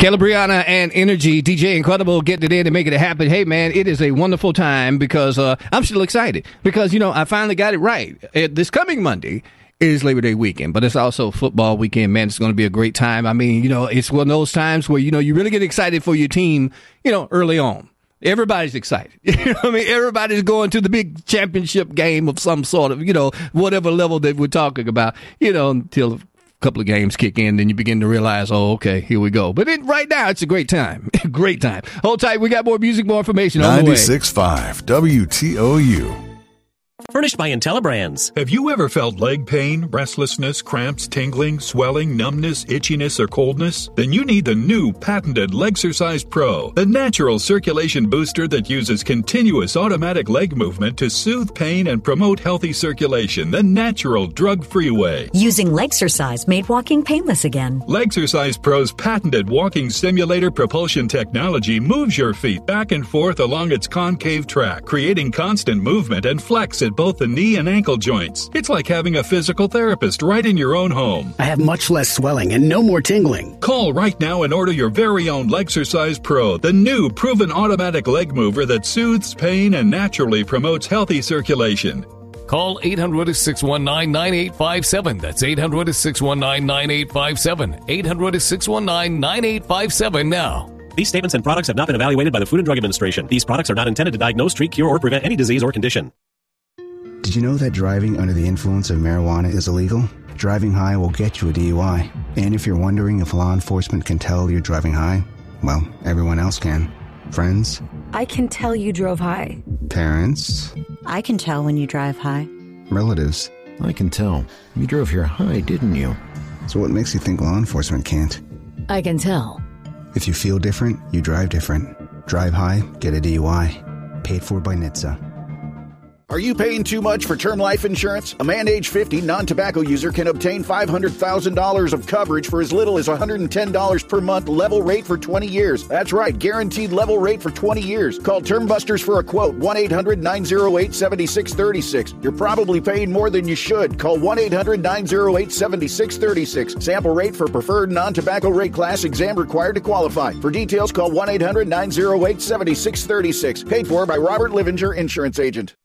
Calabriana and Energy, DJ Incredible getting it in and making it happen. Hey, man, it is a wonderful time because I'm still excited because, I finally got it right. This coming Monday is Labor Day weekend, but it's also football weekend, man. It's going to be a great time. I mean, it's one of those times where, you really get excited for your team, early on. Everybody's excited. Everybody's going to the big championship game of some sort of, whatever level that we're talking about, until couple of games kick in, then you begin to realize, okay, here we go. But right now, it's a great time. Great time. Hold tight. We got more music, more information on the way. 96.5 WTOU. Furnished by IntelliBrands. Have you ever felt leg pain, restlessness, cramps, tingling, swelling, numbness, itchiness, or coldness? Then you need the new patented Legsercise Pro, the natural circulation booster that uses continuous automatic leg movement to soothe pain and promote healthy circulation the natural, drug-free way. Using Legsercise made walking painless again. Legsercise Pro's patented walking simulator propulsion technology moves your feet back and forth along its concave track, creating constant movement and flex at both the knee and ankle joints. It's like having a physical therapist right in your own home. I have much less swelling and no more tingling. Call right now and order your very own Legsercise Pro, the new proven automatic leg mover that soothes pain and naturally promotes healthy circulation. Call 800-619-9857. That's 800-619-9857. 800-619-9857 now. These statements and products have not been evaluated by the Food and Drug Administration. These products are not intended to diagnose, treat, cure, or prevent any disease or condition. Did you know that driving under the influence of marijuana is illegal? Driving high will get you a DUI. And if you're wondering if law enforcement can tell you're driving high, well, everyone else can. Friends? I can tell you drove high. Parents? I can tell when you drive high. Relatives? I can tell. You drove here high, didn't you? So what makes you think law enforcement can't? I can tell. If you feel different, you drive different. Drive high, get a DUI. Paid for by NHTSA. Are you paying too much for term life insurance? A man age 50 non-tobacco user can obtain $500,000 of coverage for as little as $110 per month, level rate for 20 years. That's right, guaranteed level rate for 20 years. Call Term Busters for a quote, 1-800-908-7636. You're probably paying more than you should. Call 1-800-908-7636. Sample rate for preferred non-tobacco rate class, exam required to qualify. For details, call 1-800-908-7636. Paid for by Robert Livinger, Insurance Agent.